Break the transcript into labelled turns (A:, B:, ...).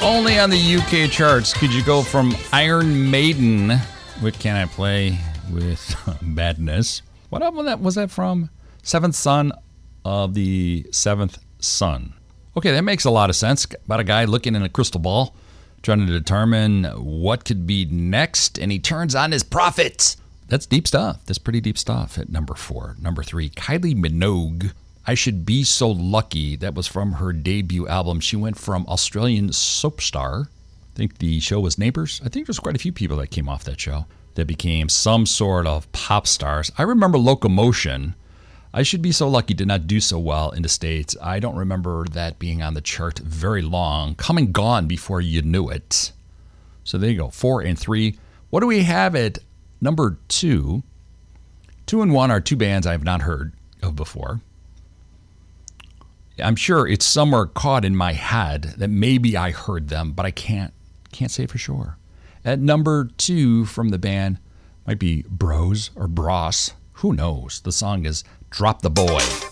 A: Only on the UK charts could you go from Iron Maiden, What Can I Play with Badness? What album was that from? Seventh Son of the Seventh Son. Okay, that makes a lot of sense. About a guy looking in a crystal ball, trying to determine what could be next, and he turns on his prophet. That's deep stuff. That's pretty deep stuff at number 4. Number 3, Kylie Minogue, I Should Be So Lucky. That was from her debut album. She went from Australian soap star. I think the show was Neighbours. I think there's quite a few people that came off that show that became some sort of pop stars. I remember Locomotion. I Should Be So Lucky did not do so well in the States. I don't remember that being on the chart very long. Come and gone before you knew it. So there you go, 4 and 3. What do we have at number 2? 2 and 1 are two bands I have not heard of before. I'm sure it's somewhere caught in my head that maybe I heard them, but I can't say for sure. At number 2 from the band might be Bros or Bros. Who knows? The song is Drop the Boy.